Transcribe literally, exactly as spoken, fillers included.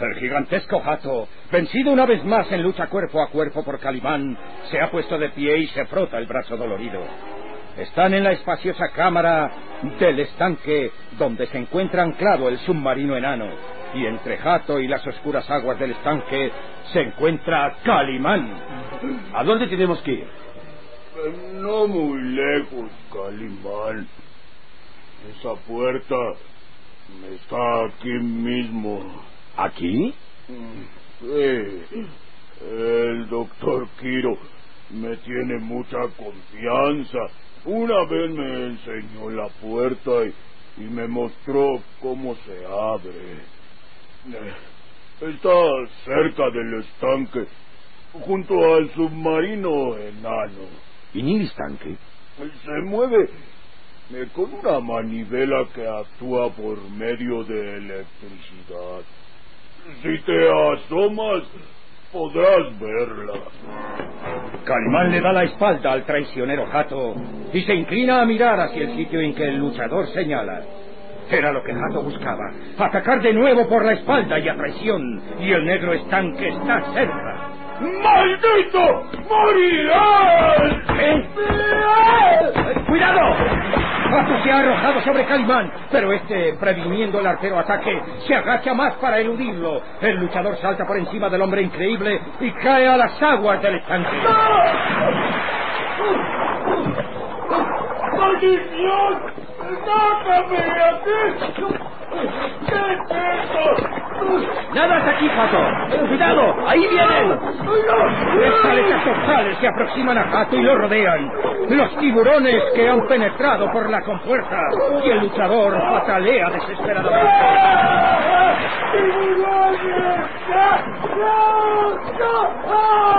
El gigantesco Hato, vencido una vez más en lucha cuerpo a cuerpo por Calimán, se ha puesto de pie y se frota el brazo dolorido. Están en la espaciosa cámara del estanque donde se encuentra anclado el submarino enano, y entre Hato y las oscuras aguas del estanque se encuentra Calimán. ¿A dónde tenemos que ir? No muy lejos, Calimán. Esa puerta está aquí mismo. ¿Aquí? Sí. El doctor Quiro me tiene mucha confianza. Una vez me enseñó la puerta y, y me mostró cómo se abre. Está cerca del estanque, junto al submarino enano. ¿Y en el estanque? Se mueve con una manivela que actúa por medio de electricidad. Si te asomas, podrás verla. Calimán le da la espalda al traicionero Hato y se inclina a mirar hacia el sitio en que el luchador señala. Era lo que Hato buscaba, atacar de nuevo por la espalda y a traición, y el negro estanque está cerca. ¡Maldito! ¡Morirás! ¿Eh? ¡Cuidado! Hato se ha arrojado sobre Calimán, pero este, previniendo el artero ataque, se agacha más para eludirlo. El luchador salta por encima del hombre increíble y cae a las aguas del estanque. ¡Maldición! ¡Sácame de aquí! ¿Qué es esto? ¡Nada hasta aquí, Hato! ¡Cuidado! ¡Ahí vienen! Tres aletas dorsales se aproximan a Hato y lo rodean. Los tiburones que han penetrado por la compuerta, y el luchador patalea desesperadamente. ¡Tiburones! ¡No! ¡No!